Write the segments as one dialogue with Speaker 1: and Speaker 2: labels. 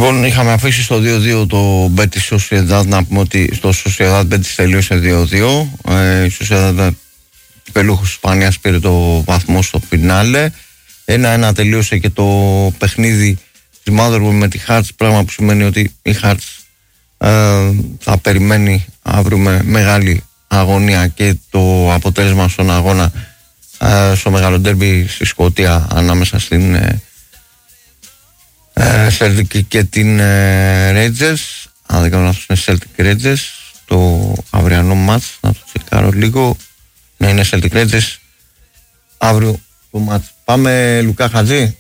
Speaker 1: Λοιπόν, είχαμε αφήσει στο 2-2 το Μπέτις Σοσιεδάδ. Να πούμε ότι στο Σοσιεδάδ Μπέτις τελείωσε 2-2. Η Σοσιεδάδ Πελούχος Ισπανίας πήρε το βαθμό στο φινάλε. 1-1 τελείωσε και το παιχνίδι της Motherwell με τη Χάρτς, πράγμα που σημαίνει ότι η Χάρτς θα περιμένει αύριο με μεγάλη αγωνία και το αποτέλεσμα στον αγώνα στο μεγάλο ντέρμπι στη Σκωτία ανάμεσα στην Celtic και την Rangers. Αν δεν κάνω λάθος είναι Celtic Rangers το αυριανό μάτς, να το τσεκάρω λίγο. Ναι, είναι Celtic Rangers αύριο το μάτς. Πάμε Λουκά Χατζή.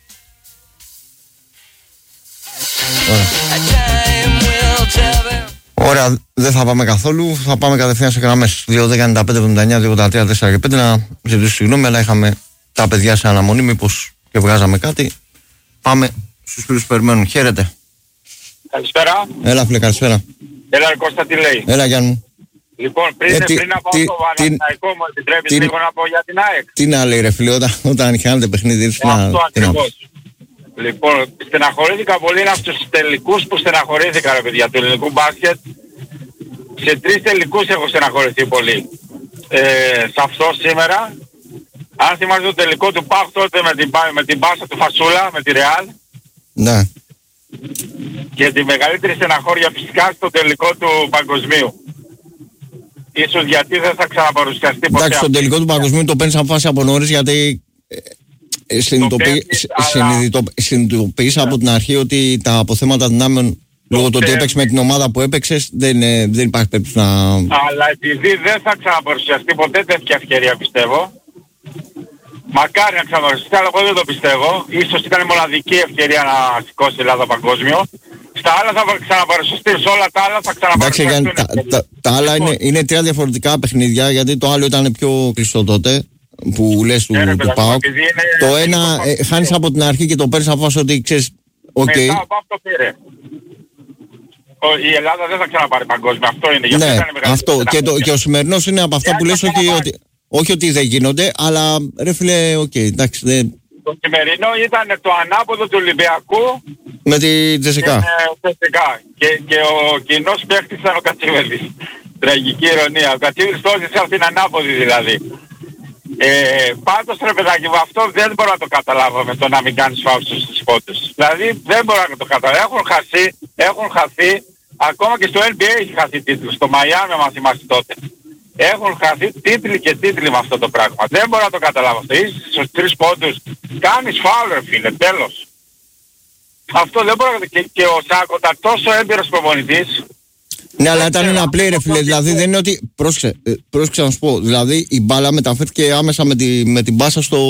Speaker 1: Ωραία, δεν θα πάμε καθόλου. Θα πάμε κατευθείαν σε γραμμές 2-10-95-79-283-4 και 5. Να ζητήσω συγγνώμη, αλλά είχαμε τα παιδιά σε αναμονή, μήπως και βγάζαμε κάτι. Πάμε στους φίλους που περιμένουν. Χαίρετε.
Speaker 2: Καλησπέρα.
Speaker 1: Έλα φίλε, καλησπέρα.
Speaker 2: Έλα Κώστα, τι λέει.
Speaker 1: Έλα Γιάννη.
Speaker 2: Λοιπόν, πριν να πάω στο Παναθηναϊκό, μου επιτρέπεις λίγο να πω για την ΑΕΚ.
Speaker 1: Τι να λέει ρε φίλε, όταν χάνετε παιχνίδι.
Speaker 2: Αυτό ακριβώς. Λοιπόν, στεναχωρήθηκα πολύ, είναι αυτούς τους τελικούς που στεναχωρήθηκα ρε παιδιά του ελληνικού μπάσκετ. Σε 3 τελικούς έχω στεναχωρηθεί πολύ. Σε αυτό σήμερα, αν θυμάστε το τελικό του ΠΑΟΚ τότε με την μπάσα του Φασούλα, με τη Ρεάλ.
Speaker 1: Ναι.
Speaker 2: Και τη μεγαλύτερη στεναχώρια φυσικά στο τελικό του παγκοσμίου. Ίσως γιατί δεν θα ξαναπαρουσιαστεί ποτέ.
Speaker 1: Εντάξει, στο τελικό του παγκοσμίου το παίρνεις αποφάση από νωρίς, γιατί συνειδητοποιείς από την αρχή ότι τα αποθέματα δυνάμεων λόγω του ότι έπαιξες με την ομάδα που έπαιξες δεν υπάρχει περίπτωση να...
Speaker 2: Αλλά επειδή δεν θα ξαναπαρουσιαστεί ποτέ τέτοια ευκαιρία πιστεύω, μακάρι να ξαναπαρουσιαστεί, αλλά εγώ δεν το πιστεύω. Ίσως ήταν μοναδική ευκαιρία να σηκώσει η Ελλάδα παγκόσμιο. Στα άλλα θα ξαναπαρουσιαστεί, σε όλα τα άλλα θα ξαναπαρουσιαστούν.
Speaker 1: Τα άλλα είναι 3 διαφορετικά παιχνίδια, γιατί το άλλο ήταν πιο κλειστό τότε που λες του ΠΑΟΚ. Το ένα χάνεις από την αρχή και το παίρνεις απόφαση ότι ξέρεις,
Speaker 2: μετά ο ΠΑΟΚ το πήρε. Η Ελλάδα δεν θα ξαναπάρει παγκόσμιο, αυτό είναι.
Speaker 1: Ναι, αυτό. Και ο σημερινός είναι από αυτά που λες όχι ότι δεν γίνονται, αλλά ρε φίλε, εντάξει.
Speaker 2: Το σημερινό ήταν το ανάποδο του Ολυμπιακού
Speaker 1: με τη Τζεσικά.
Speaker 2: Και ο κοινός παίχτης ήταν ο Κατσίβελης. Τραγική ηρωνία. Ο Κατσίβελης το έζησε αυτήν ανάποδη δηλαδή. Πάντως ρε παιδάκι, αυτό δεν μπορώ να το καταλάβω με το να μην κάνεις φάουλ στους πόντους. Δηλαδή δεν μπορώ να το καταλάβω. Έχουν χαθεί, ακόμα και στο NBA έχει χαθεί τίτλους. Στο Μαϊάμι, αν θυμάστε τότε. Έχουν χαθεί τίτλοι και τίτλοι με αυτό το πράγμα. Δεν μπορώ να το καταλάβω αυτό. Είσαι στους 3 πόντους, κάνεις φάουλ ρε φίλε, τέλος. Αυτό δεν μπορώ να... Και ο Σάκοτα τόσο έμπειρος προπονητής.
Speaker 1: Ναι, αλλά ήταν ένα play ρε φίλε, δηλαδή δεν είναι ότι... Πρόσεξε να σου πω, δηλαδή η μπάλα μεταφέρθηκε άμεσα με την μπάσα στο...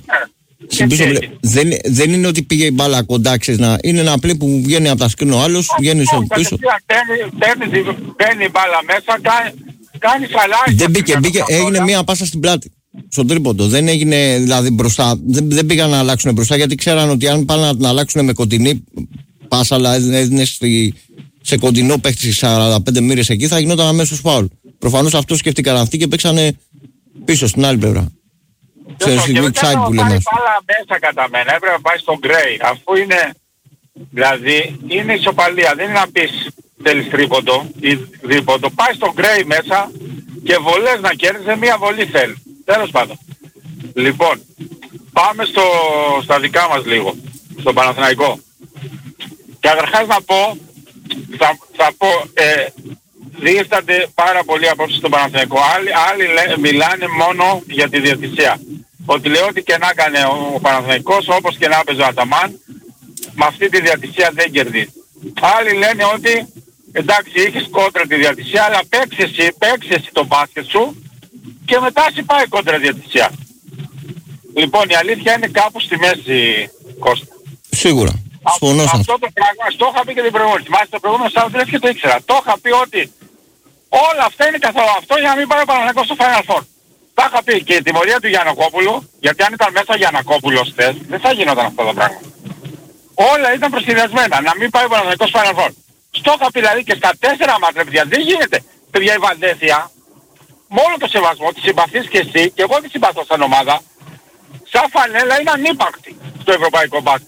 Speaker 1: Δεν είναι ότι πήγε η μπάλα κοντά, ξέρεις, είναι ένα play που βγαίνει από τα σκριν ο άλλος, βγαίνει στο πίσω.
Speaker 2: Μπαίνει η μπάλα μέσα, κάνει φαλάκι.
Speaker 1: Δεν μπήκε, έγινε μία πάσα στην πλάτη. Στον τρίποντο. Δεν έγινε δηλαδή μπροστά. Δεν πήγαν να αλλάξουν μπροστά, γιατί ξέραν ότι αν πάνε να την αλλάξουν με κοντινή πάσα, αλλά έδινε σε κοντινό παίχτη 45 μοίρες εκεί, θα γινόταν αμέσως φάουλ. Προφανώς αυτό σκέφτηκαν αυτοί και παίξανε πίσω στην άλλη πλευρά.
Speaker 2: Και δεν έπρεπε να πάει πάλα μέσα κατά μένα, έπρεπε να πάει στον Γκρέι. Αφού είναι, δηλαδή, είναι ισοπαλία. Δεν είναι να πεις θέλεις τρίποντο ή δίποντο. Πάει στον Γκρέι μέσα και βολές να κέρδισε, μία βολή θέλει. Τέλος πάντων. Λοιπόν, πάμε στα δικά μας λίγο, στον Παναθηναϊκό. Και καταρχάς να πω, θα πω, δίστανται πάρα πολύ απόψε στον Παναθηναϊκό. Άλλοι μιλάνε μόνο για τη διαιτησία. Ότι λέω ότι και να έκανε ο Παναθηναϊκός, όπως και να έπαιζε ο Αταμάν, με αυτή τη διαιτησία δεν κερδίζει. Άλλοι λένε ότι εντάξει είχες κόντρα τη διαιτησία, αλλά παίξε εσύ το μπάσκετ σου και μετά σου πάει κόντρα διαιτησία. Λοιπόν, η αλήθεια είναι κάπου στη μέση, Κώστα.
Speaker 1: Σίγουρα.
Speaker 2: Αυτό το πράγμα, το είχα πει και την προηγούμενη. Μάλιστα το προηγούμενο Σάββατο και το ήξερα. Το είχα πει ότι όλα αυτά είναι καθόλου αυτό για να μην πάει ο Παναθηναϊκός στο Final Four. Τα είχα πει και η τιμωρία του Γιαννακόπουλου, γιατί αν ήταν μέσα ο Γιαννακόπουλος χθες, δεν θα γινόταν αυτό το πράγμα. Όλα ήταν προσχεδιασμένα, να μην πάει ο Παναθηναϊκός στο Final Four. Στο είχα πει δηλαδή και στα 4 μάτια, παιδιά, δεν γίνεται. Παιδιά, η Βαλένθια, με όλο το σεβασμό, τη συμπαθείς και εσύ, και εγώ τη συμπαθώ σαν ομάδα, σαν φανέλα είναι ανύπαρκτη στο ευρωπαϊκό μπάσκετ.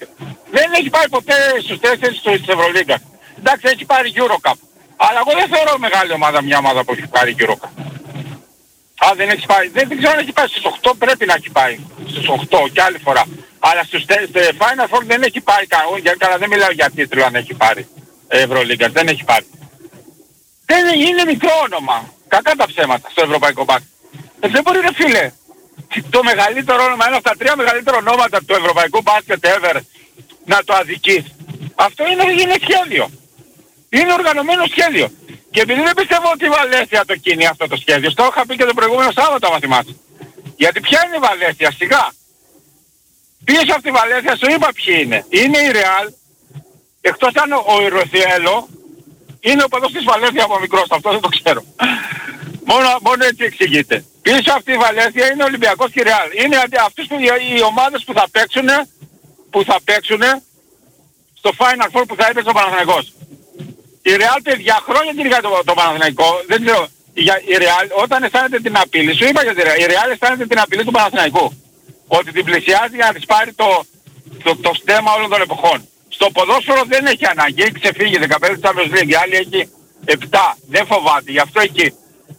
Speaker 2: Δεν έχει πάει ποτέ στους 4 της Ευρωλίγκα. Εντάξει, έχει πάρει Eurocup. Αλλά εγώ δεν θεωρώ μεγάλη ομάδα μια ομάδα που έχει πάρει Eurocup. Δεν έχει πάει. Δεν ξέρω αν έχει πάει στους 8, πρέπει να έχει πάει. Στους 8 και άλλη φορά. Αλλά στους Final Four δεν έχει πάρει καλά, δεν μιλάω για τίτλο αν έχει πάρει Ευρωλίγκα, δεν έχει πάρει. Δεν είναι μικρό όνομα. Κακά τα ψέματα στο ευρωπαϊκό μπάσκετ. Δεν μπορεί ρε φίλε. Το μεγαλύτερο όνομα, ένα από τα 3 μεγαλύτερα ονόματα του ευρωπαϊκού μπάσκετ ever να το αδικείς. Αυτό είναι σχέδιο. Είναι οργανωμένο σχέδιο. Και επειδή δεν πιστεύω ότι η Βαλένθια το κίνει αυτό το σχέδιο, το είχα πει και το προηγούμενο Σάββατο άμα θυμάσαι. Γιατί ποια είναι η Βαλένθια, σιγά. Πίσω από τη Βαλένθια σου είπα ποιοι είναι. Είναι η Ρεάλ, εκτός αν ο Ιρουθιέλο είναι ο παδός της Βαλένθια από μικρός, αυτό δεν το ξέρω. Μόνο έτσι εξηγείται. Πίσω από τη Βαλένθια είναι ο Ολυμπιακός και η Ρεάλ. Είναι αυτές οι ομάδες που θα παίξουν στο Final Four που θα έπαιξε ο Παναθηναϊκός. Η Ρεάλ παιδιά χρόνια κυνηγάει το Παναθηναϊκό. Δεν ξέρω. Η Ρεάλ όταν αισθάνεται την απειλή, σου είπα για τη Ρεάλ, η Ρεάλ αισθάνεται την απειλή του Παναθηναϊκού. Ότι την πλησιάζει για να της πάρει το στέμμα όλων των εποχών. Στο ποδόσφαιρο δεν έχει ανάγκη, έχει ξεφύγει 15 Champions League, η άλλη έχει 7, δεν φοβάται, γι' αυτό εκεί.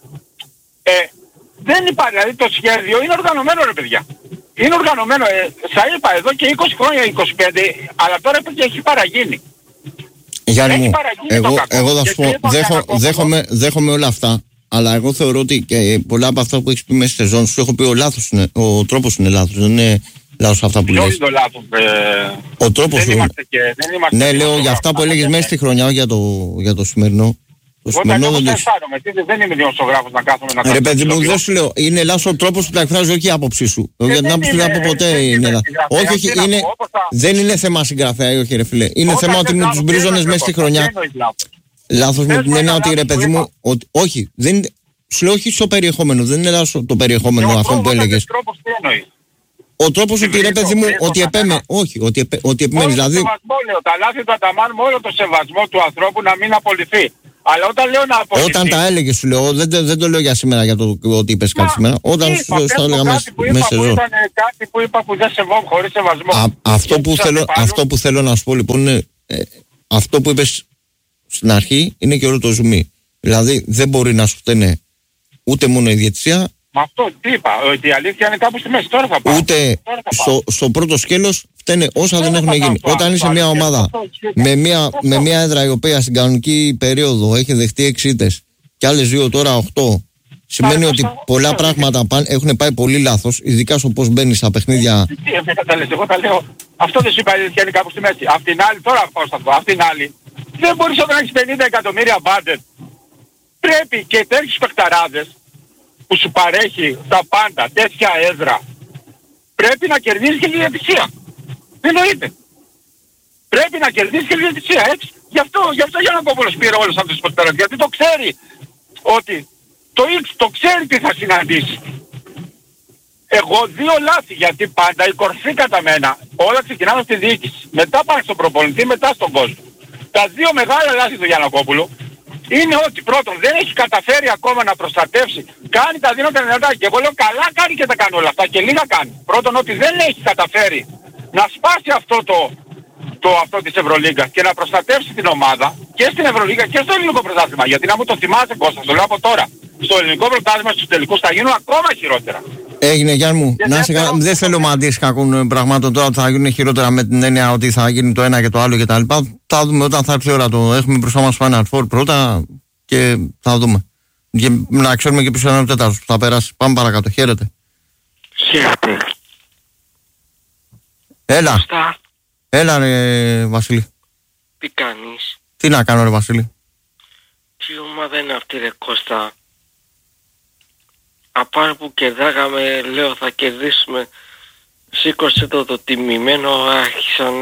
Speaker 2: Δεν υπάρχει, δηλαδή το σχέδιο είναι οργανωμένο ρε παιδιά. Είναι οργανωμένο, σας είπα εδώ και 20 χρόνια, 25, αλλά τώρα έχει παραγίνει.
Speaker 1: Γιάννη μου, εγώ θα σου πω, δέχομαι όλα αυτά, αλλά εγώ θεωρώ ότι και πολλά από αυτά που έχεις πει μέσα στη σεζόν σου έχω πει ο τρόπος είναι λάθος, δεν είναι λάθος αυτά που λες.
Speaker 2: Ποιος είναι το λάθος,
Speaker 1: ο τρόπος
Speaker 2: δεν είμαστε.
Speaker 1: Ναι, λέω για αυτά που έλεγες μέσα στη χρονιά, όχι για το σημερινό.
Speaker 2: Όταν εγώ δεν αισθάνομαι, δεν είμαι δημοσιογράφος να κάθομαι να κάνω.
Speaker 1: Ρε παιδί μου, δεν σου λέω, είναι λάθος ο τρόπος που τα εκφράζω, όχι η άποψή σου. Για την άποψη δεν ποτέ είναι λάθος. Όχι, δεν είναι θέμα συγγραφέα, όχι ρε φίλε. Είναι θέμα ότι με τους μπρίζονες μέσα στη χρονιά. Λάθος με την έννοια ότι ρε παιδί μου, όχι, σου λέω όχι στο περιεχόμενο, δεν είναι λάθος το περιεχόμενο αυτό που έλεγες. Ο τρόπος ότι ρε παιδί μου, ότι επέμενε, όχι, ότι επέμενε, δηλαδή.
Speaker 2: Τα λάθη του Αταμάν με όλο το σεβασμό του ανθρώπου να μην απολυθεί. Αλλά όταν λέω να απολυθεί.
Speaker 1: Όταν τα έλεγες σου λέω, δεν το λέω για σήμερα για το ότι είπες κάτι σήμερα. Όταν σου το έλεγα μέσα
Speaker 2: εδώ. Ήταν κάτι που είπα που δεν σεβόμουν χωρίς σεβασμό.
Speaker 1: Αυτό που θέλω να σου πω λοιπόν είναι αυτό που είπες στην αρχή είναι και όλο το ζουμί. Δηλαδή δεν μπορεί να σου φταίνε ούτε μόνο η διαιτησία.
Speaker 2: Μα αυτό τι είπα, ότι η αλήθεια είναι κάπου στη μέση, τώρα θα πάω.
Speaker 1: Ούτε στο πρώτο σκέλος φταίνε όσα δεν έχουν γίνει. Όταν είσαι μια ομάδα με μια έδρα η οποία στην κανονική περίοδο έχει δεχτεί 6 ήττες και άλλες 2 τώρα 8, σημαίνει ότι πολλά πράγματα έχουν πάει πολύ λάθος, ειδικά στο πώς μπαίνεις στα παιχνίδια.
Speaker 2: Εγώ τα λέω, αυτό δεν σου είπα, η αλήθεια είναι κάπου στη μέση. Απ' την άλλη, τώρα πάω στα αυτό, απ' την άλλη, δεν μπορείς όταν έχεις 50 εκατομμύρια μπάντετ, πρέπει και τέτοιους παικταράδες που σου παρέχει τα πάντα, τέτοια έδρα, πρέπει να κερδίσεις και τη διαιτησία. Εννοείται. Πρέπει να κερδίσεις και τη διαιτησία, έτσι. Γι' αυτό Γιαννακόπουλος πήρε όλους αυτούς τους παικταράδες, γιατί το ξέρει ότι το ξέρει τι θα συναντήσει. Εγώ 2 λάθη, γιατί πάντα η κορφή κατά μένα, όλα ξεκινάμε στη διοίκηση. Μετά πάει στον προπονητή, μετά στον κόσμο. Τα 2 μεγάλα λάθη του Γιαννακόπουλου είναι ότι πρώτον δεν έχει καταφέρει ακόμα να προστατεύσει. Κάνει τα δίνοντα δυνατά και εγώ λέω καλά κάνει και τα κάνει όλα αυτά και λίγα κάνει. Πρώτον ότι δεν έχει καταφέρει να σπάσει αυτό της Ευρωλίγκας και να προστατεύσει την ομάδα και στην Ευρωλίγκα και στο ελληνικό πρωτάθλημα. Γιατί να μου το θυμάσαι Κώστα, το λέω από τώρα. Στο ελληνικό πρωτάθλημα στους τελικούς θα γίνουν ακόμα χειρότερα.
Speaker 1: Έγινε Γιάννη μου. Δεν θέλω να αντίστοιχα πραγμάτων τώρα ότι θα γίνουν χειρότερα με την έννοια ότι θα γίνει το ένα και το άλλο κτλ. Θα δούμε όταν θα έρθει η ώρα. Το έχουμε μπροστά μας Final Four πρώτα και θα δούμε. Και να ξέρουμε και ποιος είναι ο τέταρτος που θα περάσει. Πάμε παρακάτω. Χαίρετε.
Speaker 3: Χαίρετε.
Speaker 1: Έλα. Έλα ρε Βασίλη.
Speaker 3: Τι κάνεις?
Speaker 1: Τι να κάνω ρε Βασίλη?
Speaker 3: Τι ομάδα είναι αυτή ρε Κώστα? Απάνω που κερδάγαμε, λέω θα κερδίσουμε, σήκωσε το τιμημένο, άρχισαν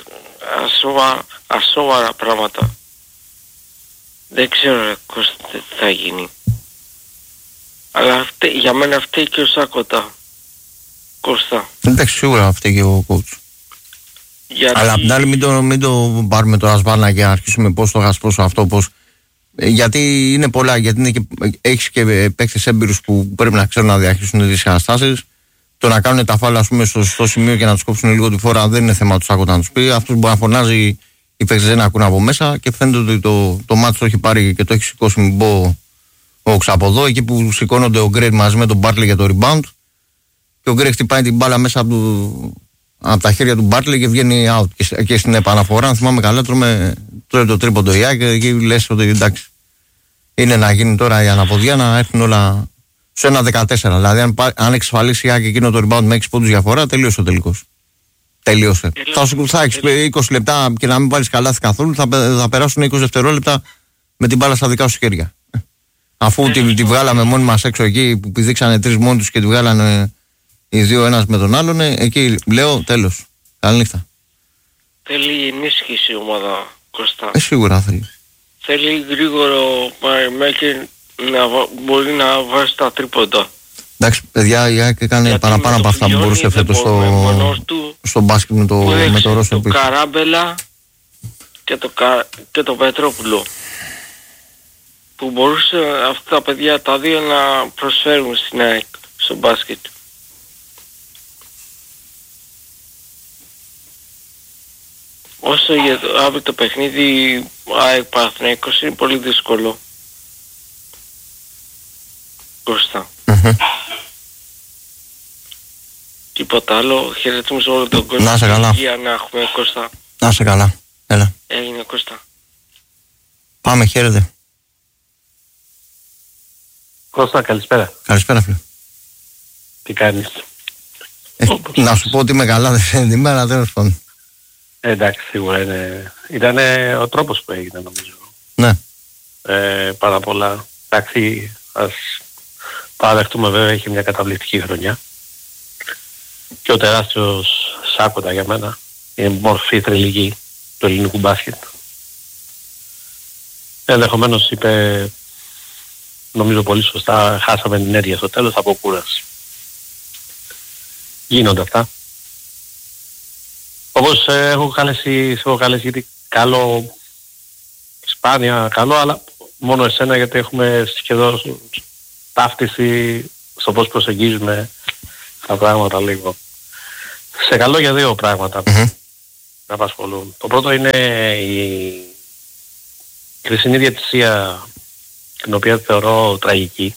Speaker 3: ασόβαρα πράγματα. Δεν ξέρω ρε Κώστα τι θα γίνει. Αλλά για μένα φταίει και ο Σάκοτα. Κώστα.
Speaker 1: Εντάξει, σίγουρα φταίει και ο coach.
Speaker 3: Γιατί...
Speaker 1: Αλλά απ' την άλλη μην το πάρουμε τώρα σβάρνα και αρχίσουμε πώς το γασπρόσο αυτό, πώς. Γιατί είναι πολλά, γιατί έχεις και παίκτες έμπειρους που πρέπει να ξέρουν να διαχειριστούν τις καταστάσεις. Το να κάνουν τα φάουλ, ας πούμε, στο σημείο και να τους κόψουν λίγο τη φορά δεν είναι θέμα του Σάκο να τους πει. Αυτός μπορεί να φωνάζει, οι παίκτες δεν ακούν από μέσα και φαίνεται ότι το μάτσο το έχει πάρει και το έχει σηκώσει μην πω ο Ξαποδό, εκεί που σηκώνονται ο Γκρέι μαζί με τον Μπάρτλι για το rebound. Και ο Γκρέι χτυπάει την μπάλα μέσα από τα χέρια του Μπάρτλι και βγαίνει out. Και στην επαναφορά, αν θυμάμαι καλά, τρώει το τρίποντο Ιάκ και εκεί λες ότι εντάξει. Είναι να γίνει τώρα η αναποδιά να έρθουν όλα σε 1-14. Δηλαδή, αν εξασφαλίσει η Ιάκ εκείνο το rebound με 6 πόντους διαφορά, τελείωσε ο τελικός. Τελείωσε. Θα έχεις 20 λεπτά και να μην βάλεις καλάθι καθόλου, θα περάσουν 20 δευτερόλεπτα με την μπάλα στα δικά σου χέρια. Αφού τη βγάλαμε μόνοι μας έξω εκεί που πηδήξανε 3 μόνοι τους και τη βγάλανε οι δύο ένας με τον άλλον, εκεί λέω τέλος. Καλή νύχτα.
Speaker 3: Θέλει ενίσχυση η ομάδα, Κώστα.
Speaker 1: Σίγουρα θέλει.
Speaker 3: Θέλει γρήγορο Μαριμέκερ να μπορεί να βάζει τα τρίποντα.
Speaker 1: Εντάξει, παιδιά, η ΑΕΚ έκανε παραπάνω από αυτά που μπορούσε φέτος στο μπάσκετ με το Ρώσο.
Speaker 3: Το Καράμπελα και το Πετρόπουλο. Που μπορούσε αυτά τα παιδιά τα δύο να προσφέρουν στην ΑΕΚ στο μπάσκετ. Όσο για αύριο το παιχνίδι ΑΕΚ Παναθηναϊκός είναι πολύ δύσκολο. Κώστα. Τίποτα άλλο. Χαιρετούμε σε όλο τον κόσμο.
Speaker 1: Να σε καλά.
Speaker 3: Για να έχουμε, Κώστα.
Speaker 1: Να σε καλά. Έλα.
Speaker 3: Έγινε, Κώστα.
Speaker 1: Πάμε, χαίρετε.
Speaker 4: Κώστα, καλησπέρα.
Speaker 1: Καλησπέρα, φίλε.
Speaker 4: Τι κάνεις?
Speaker 1: Να σου πω ότι είμαι καλά, δεν είναι την μέρα, τέλος πάντων.
Speaker 4: Εντάξει, σίγουρα είναι. Ήταν ο τρόπος που έγινε, νομίζω.
Speaker 1: Ναι.
Speaker 4: Πάρα πολλά. Εντάξει, ας παραδεχτούμε, βέβαια, έχει μια καταπληκτική χρονιά. Και ο τεράστιος Σάκοντα για μένα είναι μορφή θρυλική του ελληνικού μπάσκετ. Ενδεχομένως είπε, νομίζω πολύ σωστά, χάσαμε την ενέργεια στο τέλος από κούραση. Γίνονται αυτά. Όπως έχω καλέσει γιατί καλό, σπάνια καλό, αλλά μόνο εσένα γιατί έχουμε σχεδόν ταύτιση στο πώς προσεγγίζουμε τα πράγματα λίγο. Σε καλό για δύο πράγματα να απασχολούν. Το πρώτο είναι η χρυσινή διαιτησία, την οποία θεωρώ τραγική.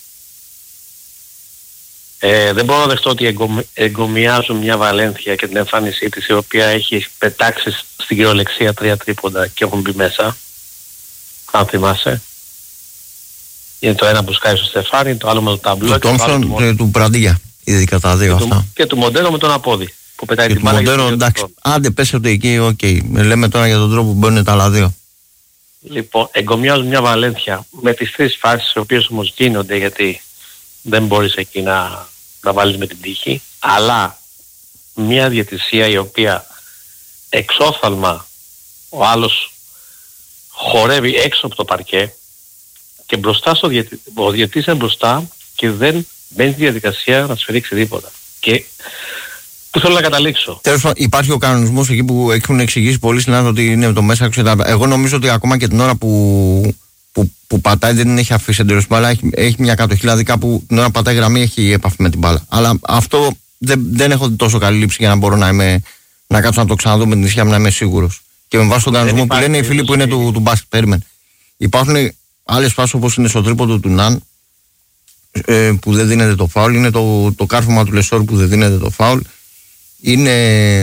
Speaker 4: Δεν μπορώ να δεχτώ ότι εγκομιάζουν μια Βαλένθια και την εμφάνισή της, η οποία έχει πετάξει στην κυριολεξία 3 τρίποντα και έχουν μπει μέσα. Αν θυμάσαι. Είναι το ένα που σκάει στο Στεφάνι, το άλλο με το ταμπλό.
Speaker 1: Του Τόμσον και του Πραντίγια, ειδικά τα δύο αυτά.
Speaker 4: Και του Μοντέρο με τον Απόδη, που πετάει την μπάλα.
Speaker 1: Μοντέρο, εντάξει, άντε πες ότι εκεί, οκ. Λέμε τώρα για τον τρόπο που μπαίνουν τα άλλα δύο.
Speaker 4: Λοιπόν, εγκομιάζουν μια Βαλένθια με τις 3 φάσεις, οι οποίες όμως γίνονται, γιατί δεν μπορείς εκεί να βάλεις με την τύχη, αλλά μια διαιτησία η οποία εξόφθαλμα ο άλλος χορεύει έξω από το παρκέ και μπροστά ο διαιτητής είναι μπροστά και δεν μπαίνει στη διαδικασία να σφυρίξει τίποτα. Και πού θέλω να καταλήξω. Τέλος πάντων,
Speaker 1: υπάρχει ο κανονισμός εκεί που έχουν εξηγήσει πολλοί συνάδελφοι ότι είναι το μέσα έξω. Εγώ νομίζω ότι ακόμα και την ώρα που πατάει δεν την έχει αφήσει εντελώς μπάλα, έχει μια κατοχύλα, κάπου την ώρα που πατάει γραμμή έχει επαφή με την μπάλα. Αλλά αυτό δεν έχω τόσο καλή λήψη για να μπορώ να κάτσω να το ξαναδώ με την ισχύα μου, να είμαι σίγουρος. Και με βάση τον κανονισμό που λένε οι φίλοι που είναι του μπάσκετ, περίμενε. Υπάρχουν άλλες φάσεις όπως είναι στο τρίποντο του Ναν που δεν δίνεται το φάουλ, είναι το κάρφωμα του Λεσόρ που δεν δίνεται το φάουλ. Είναι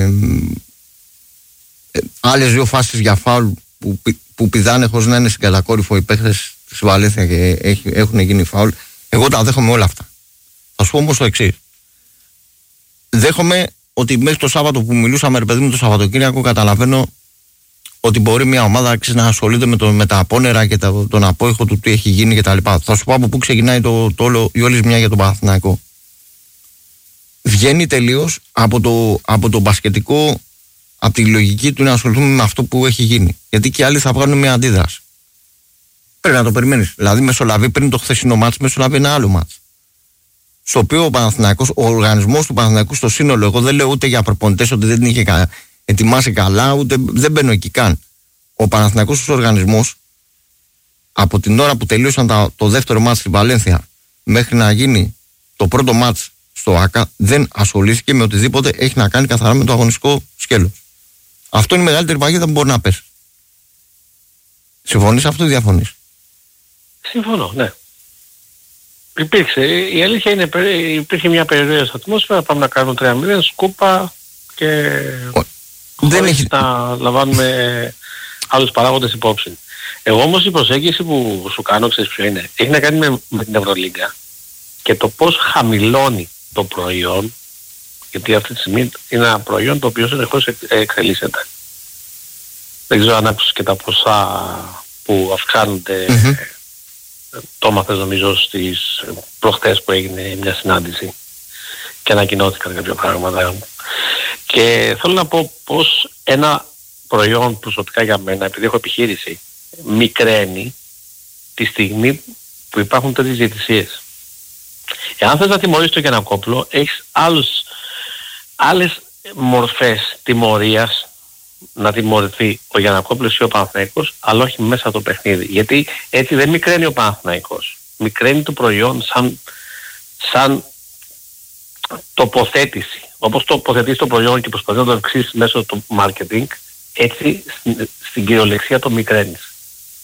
Speaker 1: άλλες 2 φάσεις για φάουλ που πηδάνε χωρίς να είναι στην κατακόρυφο οι παίχτες της Βαλένθια και έχουν γίνει φάουλ. Εγώ τα δέχομαι όλα αυτά. Θα σου πω όμως το εξής. Δέχομαι ότι μέχρι το Σάββατο που μιλούσαμε, ρε παιδί μου, το Σαββατοκύριακο, καταλαβαίνω ότι μπορεί μια ομάδα να ασχολείται με τα απόνερα και τον απόϊχο του τι έχει γίνει κτλ. Θα σου πω από πού ξεκινάει η όλη ζημιά για τον Παναθηναϊκό. Βγαίνει τελείως από το μπασκετικό, από τη λογική του να ασχοληθούμε με αυτό που έχει γίνει. Γιατί και άλλοι θα βγάλουν μια αντίδραση. Πρέπει να το περιμένεις. Δηλαδή, μεσολαβεί πριν το χθεσινό μάτς, μεσολαβεί ένα άλλο μάτς. Στο οποίο ο οργανισμός του Παναθηναϊκού στο σύνολο, εγώ δεν λέω ούτε για προπονητές ότι δεν την είχε ετοιμάσει καλά, ούτε δεν μπαίνω εκεί καν. Ο Παναθηναϊκός ως οργανισμός, από την ώρα που τελείωσαν το δεύτερο μάτς στη Βαλένθια μέχρι να γίνει το πρώτο μάτς στο ΆΚΑ δεν ασχολήθηκε με οτιδήποτε έχει να κάνει καθαρά με το αγωνιστικό σκέλος. Αυτό είναι η μεγαλύτερη παγίδα που μπορεί να πέσει. Συμφωνείς αυτό ή διαφωνείς?
Speaker 4: Συμφωνώ, ναι. Η αλήθεια είναι, υπήρχε μια περιοχή ατμόσφαιρα, πάμε να κάνουμε 3-0, σκούπα και
Speaker 1: δεν έχει
Speaker 4: να λαμβάνουμε άλλους παράγοντες υπόψη. Εγώ όμως η προσέγγιση που σου κάνω, ξέρεις ποιο είναι, έχει να κάνει με την Ευρωλίγκα και το πώς χαμηλώνει το προϊόν, γιατί αυτή τη στιγμή είναι ένα προϊόν το οποίο συνεχώς εξελίσσεται. Δεν ξέρω αν άκουσες και τα ποσά που αυξάνονται. Το έμαθες νομίζω στις προχτές που έγινε μια συνάντηση και ανακοινώθηκαν κάποια πράγματα. Και θέλω να πω πως ένα προϊόν προσωπικά για μένα, επειδή έχω επιχείρηση, μικραίνει τη στιγμή που υπάρχουν τέτοιες διαιτησίες. Εάν θες να τιμωρήσεις το Γιαννακόπουλο, έχεις άλλες μορφές τιμωρίας να τιμωρηθεί ο Γιαννακόπουλος ή ο Παναθηναϊκός, αλλά όχι μέσα από το παιχνίδι. Γιατί έτσι δεν μικραίνει ο Παναθηναϊκός. Μικραίνει το προϊόν σαν τοποθέτηση. Όπως τοποθετείς το προϊόν και προσπαθείς να το αυξήσεις μέσω του marketing, έτσι στην κυριολεξία το μικραίνεις.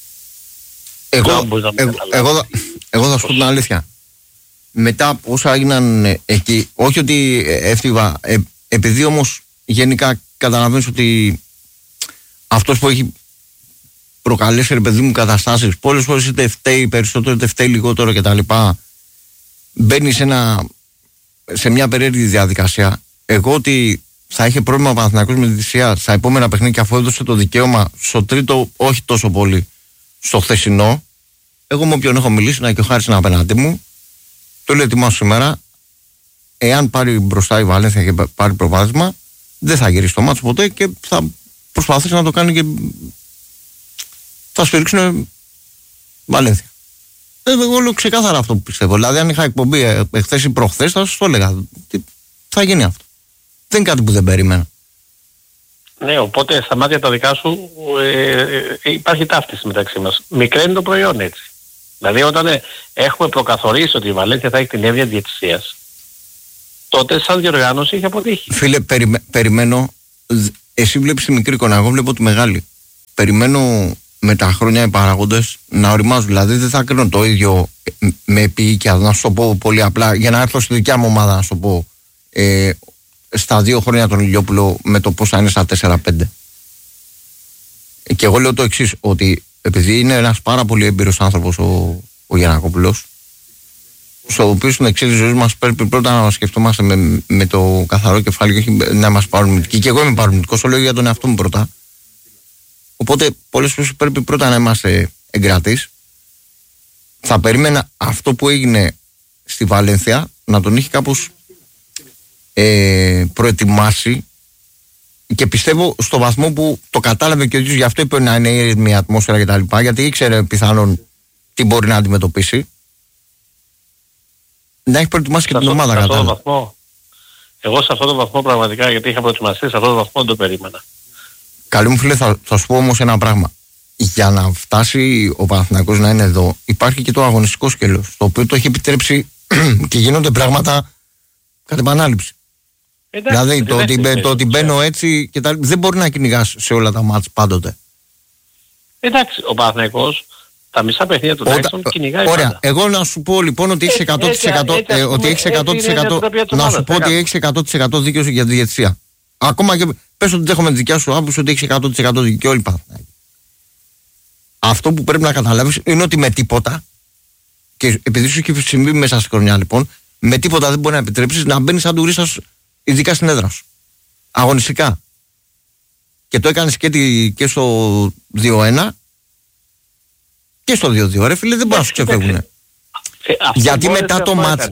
Speaker 1: Εγώ θα σου πω την αλήθεια. Μετά όσα έγιναν εκεί, όχι ότι έφτιβα, επειδή όμως γενικά καταλαβαίνεις ότι αυτός που έχει προκαλέσει, ρε παιδί μου, καταστάσεις, πολλές φορές είτε φταίει περισσότερο είτε φταίει λιγότερο κτλ. Μπαίνει σε μια περίεργη διαδικασία. Εγώ ότι θα είχε πρόβλημα ο Παναθηναϊκός με τη θυσία στα επόμενα παιχνίδια, αφού έδωσε το δικαίωμα στο τρίτο, όχι τόσο πολύ στο χθεσινό. Εγώ με όποιον έχω μιλήσει, να και ο Χάρης είναι απέναντί μου, το λέω ετοιμάσου σήμερα. Εάν πάρει μπροστά η Βαλένθια και πάρει προβάδισμα, δεν θα γυρίσει το μάτσο ποτέ και θα προσπαθήσει να το κάνει και θα σφυρίξουν Βαλένθια. Εγώ λέω ξεκάθαρα αυτό που πιστεύω. Δηλαδή, αν είχα εκπομπή εχθές ή προχθές, θα σας το έλεγα. Θα γίνει αυτό. Δεν είναι κάτι που δεν περίμενα.
Speaker 4: Ναι, οπότε στα μάτια τα δικά σου υπάρχει ταύτιση μεταξύ μας. Μικραίνει το προϊόν έτσι. Δηλαδή, όταν έχουμε προκαθορίσει ότι η Βαλένθια θα έχει την έβδομη διαιτησίας, τότε σαν διοργάνωση είχε αποτύχει.
Speaker 1: Φίλε, περιμένω. Εσύ βλέπεις τη μικρή εικόνα, εγώ βλέπω τη μεγάλη. Περιμένω με τα χρόνια οι παράγοντες να οριμάζουν. Δηλαδή δεν θα κρίνω το ίδιο με επίοικια, να σου το πω πολύ απλά, για να έρθω στη δικιά μου ομάδα, να σου το πω, στα 2 χρόνια τον Ηλιόπουλο με το πώς θα είναι στα 4-5. Και εγώ λέω το εξής, ότι επειδή είναι ένας πάρα πολύ έμπειρος άνθρωπος ο Γιαννακόπουλος, στο οποίο στην εξέλιξη της ζωής μας πρέπει πρώτα να σκεφτόμαστε με το καθαρό κεφάλι και όχι να μας παρομητικοί. Και εγώ είμαι παρομητικός, το λέω για τον εαυτό μου πρώτα. Οπότε πολλές φορές πρέπει πρώτα να είμαστε εγκρατείς. Θα περίμενα αυτό που έγινε στη Βαλένθια να τον είχε κάπως προετοιμάσει, και πιστεύω στο βαθμό που το κατάλαβε και ο ίδιος, γι' αυτό είπε να είναι μια ατμόσφαιρα κτλ. Γιατί ήξερε πιθανόν τι μπορεί να αντιμετωπίσει. Να έχει προετοιμάσει και την ομάδα κατά.
Speaker 4: Εγώ σε αυτόν τον βαθμό πραγματικά, γιατί είχα προετοιμαστεί, σε αυτόν τον βαθμό δεν το περίμενα.
Speaker 1: Καλή μου φίλε, θα σου πω όμως ένα πράγμα. Για να φτάσει ο Παναθηναϊκός να είναι εδώ, υπάρχει και το αγωνιστικό σκέλος, το οποίο το έχει επιτρέψει και γίνονται πράγματα κατ' επανάληψη. Δηλαδή το ότι μπαίνω έτσι και δεν μπορεί να κυνηγάς σε όλα τα μάτς πάντοτε.
Speaker 4: Εντάξει, ο Παναθηναϊκός τα μισά παιχνίδια του τουλάχιστον κυνηγάει.
Speaker 1: Ωραία.
Speaker 4: Πάντα.
Speaker 1: Εγώ να σου πω λοιπόν ότι έχεις 100%, να σου πω ότι έχεις 100% δίκαιο για τη διαιτησία. Ακόμα και πες ότι δέχομαι τη δικιά σου άποψη ότι έχεις 100% δίκαιο όλοι Παναθηναϊκοί. Αυτό που πρέπει να καταλάβεις είναι ότι με τίποτα, και επειδή σου έχει συμβεί μέσα στη χρονιά λοιπόν, με τίποτα δεν μπορεί να επιτρέψεις να μπαίνεις σαν τουρίστας, ειδικά στην έδρα σου. Αγωνιστικά. Και το έκανες και στο 2-1 και στο 2-2. Ρε φίλε, δεν μπορεί να σου ξεφεύγουν. Γιατί μετά το μάτς,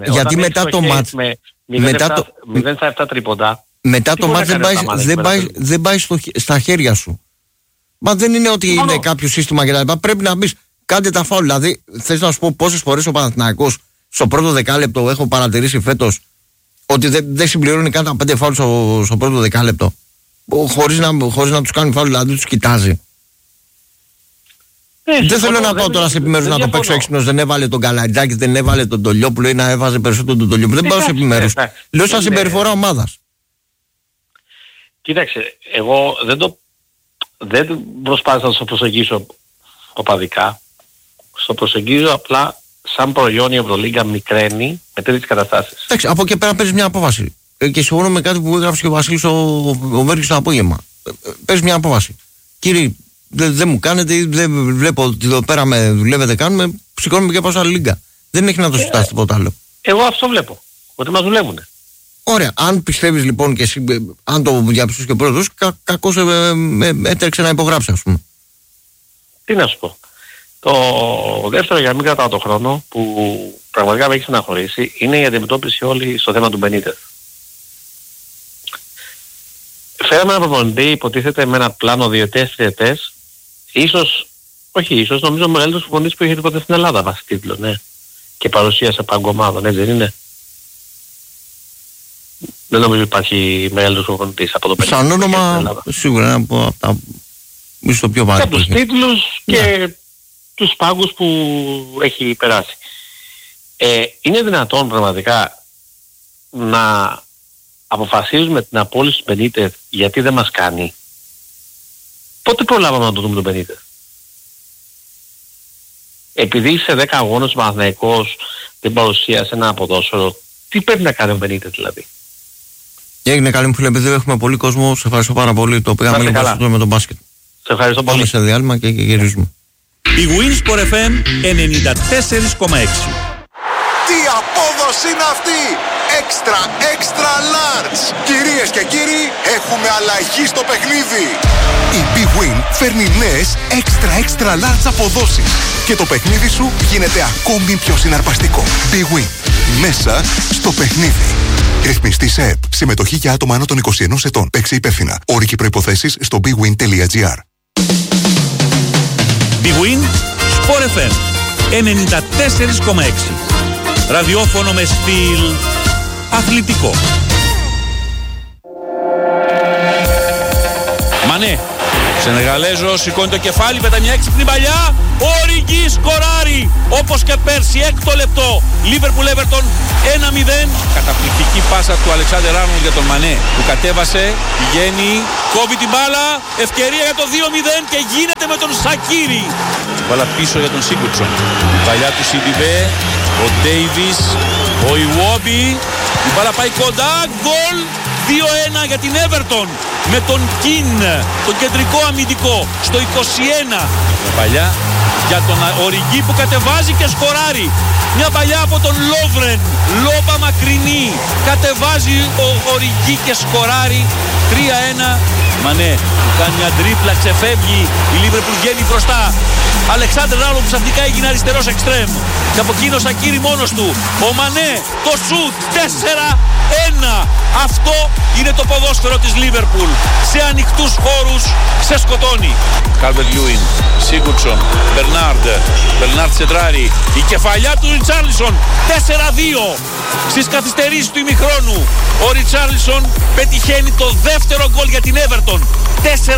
Speaker 4: μετά το τρίποντα,
Speaker 1: μετά το μάτς δεν πάει στα χέρια σου. Μα δεν είναι ότι είναι κάποιο σύστημα κτλ. Πρέπει να μπεις, κάντε τα φάουλ. Δηλαδή, θες να σου πω πόσες φορές ο Παναθηναϊκός στο πρώτο δεκάλεπτο έχω παρατηρήσει φέτος ότι δεν συμπληρώνει καν τα 5 φάουλ στο πρώτο δεκάλεπτο. Χωρίς να τους κάνει φάουλ, δηλαδή τους κοιτάζει. Δεν θέλω να πάω τώρα σε επιμέρους να το παίξω έξυπνος. Δεν έβαλε τον Καλατζάκη, δεν έβαλε τον Τολιόπουλο ή να έβαζε περισσότερο τον Τολιόπουλο. Δεν πάω σε επιμέρους. Λέω σαν συμπεριφορά ομάδας.
Speaker 4: Κοίταξε, εγώ δεν προσπάθησα να το προσεγγίσω οπαδικά. Στο προσεγγίζω απλά σαν προϊόν η Ευρωλίγκα μικραίνει με τέτοιες καταστάσεις.
Speaker 1: Εντάξει, από εκεί πέρα παίζεις μια απόφαση. Και συμφωνώ με κάτι που έγραψε και ο Βασίλης ο Βέρκης το απόγευμα. Παίζεις μια απόφαση. Κύριε, δεν μου κάνετε, δεν βλέπω ότι εδώ πέρα με δουλεύετε, κάνουμε, σηκώνουμε και πάω σε άλλη λίγκα. Δεν έχει να το συζητάς τίποτα άλλο.
Speaker 4: Εγώ αυτό βλέπω. Ότι μας δουλεύουνε.
Speaker 1: Ωραία. Αν πιστεύεις λοιπόν και εσύ, αν το διαψούσεις και ο πρόεδρος, κακώς έτρεξε να υπογράψει, ας πούμε.
Speaker 4: Τι να σου πω. Το δεύτερο, για να μην κρατάω το χρόνο, που πραγματικά με έχει στεναχωρήσει, είναι η αντιμετώπιση όλη στο θέμα του Μπενίτεθ. Φέραμε ένα προπονητή, υποτίθεται με ένα πλάνο 2-4 ίσως, νομίζω ο μεγαλύτερος προπονητής που είχε ποτέ στην Ελλάδα βάσει τίτλο, ναι. Και παρουσία σε παγκομάδων, έτσι δεν είναι? Δεν νομίζω υπάρχει μεγαλύτερος προπονητής από το Μπενίτεθ.
Speaker 1: Σαν όνομα, σίγουρα, από τα ίσως το πιο βάρη.
Speaker 4: Και τους τίτλους και τους πάγκους που έχει περάσει. Είναι δυνατόν πραγματικά να αποφασίζουμε την απόλυση του Μπενίτεθ γιατί δεν μας κάνει? Πότε προλάβαμε να το δούμε τον Μπενίτεθ? Επειδή σε 10 αγώνες ο Παναθηναϊκός δεν παρουσίασε ένα ποδόσφαιρο, τι πρέπει να κάνει ο Μπενίτεθ δηλαδή?
Speaker 1: Έγινε καλή μου φίλε, επειδή έχουμε πολύ κόσμο, σε ευχαριστώ πάρα πολύ. Το πήγαμε λίγο περισσότερο με τον μπάσκετ.
Speaker 4: Σε ευχαριστώ πολύ.
Speaker 1: Πάμε σε διάλειμμα και γυρίζουμε.
Speaker 5: Η Winsport FM 94,6.
Speaker 6: Τι απόδοση είναι αυτή! Extra large! Κυρίες και κύριοι, έχουμε αλλαγή στο παιχνίδι! Η Big Win φέρνει νέες extra large αποδόσεις και το παιχνίδι σου γίνεται ακόμη πιο συναρπαστικό. Big Win. Μέσα στο παιχνίδι. Ρυθμιστή σε ΕΠ. Συμμετοχή για άτομα άνω των 21 ετών. Παίξε υπεύθυνα. Όροι και προϋποθέσεις στο bigwin.gr.
Speaker 5: Big Win Sport FM 94,6. Ραδιόφωνο με στυλ αθλητικό. Μανέ, Σενεγαλέζος σηκώνει το κεφάλι, πετά μια έξυπνη παλιά. Ο Οριγκής σκοράρει όπως και πέρσι, έκτο λεπτό. Λίβερπουλ Everton 1-0. Καταπληκτική πάσα του Αλεξάντερ Άρνολντ για τον Μανέ που κατέβασε, πηγαίνει, κόβει την μπάλα. Ευκαιρία για το 2-0 και γίνεται με τον Σακίρι. Μπάλα πίσω για τον Σίγκουρτσον. Η παλιά του Σιντιβέ, ο Ντέιβις, ο Ιουόμπι. Η μπάλα πάει κοντά, γκολ. 2-1 για την Everton με τον Κιν, τον κεντρικό αμυντικό, στο 21. Μια παλιά για τον Οριγκή που κατεβάζει και σκοράρει. Μια παλιά από τον Λόβρεν, λόμπα μακρινή, κατεβάζει ο Οριγκή και σκοράρει. 3-1. Μανέ που κάνει μια τρίπλα, ξεφεύγει, η Λίβερπουλ βγαίνει μπροστά. Αλεξάνδρ Άρνολντ που ξαφνικά έγινε αριστερός εξτρέμ και από εκείνο Σακίρι μόνος του. Ο Μανέ, το σουτ, 4-1. Αυτό είναι το ποδόσφαιρο της Λίβερπουλ. Σε ανοιχτούς χώρους, σε σκοτώνει. Κάλβερτ Λιούιν, Σίγκουρτσον, Μπερνάρντ σεντράρει. Η κεφαλιά του Ριτσάρλισον, 4-2. Στις καθυστερήσεις του ημιχρόνου ο Ριτσάρλισον πετυχαίνει το δεύτερο γκολ για την Everton.